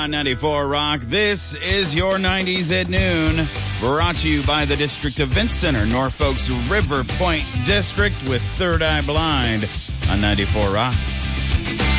On 94 Rock, this is your 90s at noon. Brought to you by the District Event Center, Norfolk's River Point District with Third Eye Blind on 94 Rock.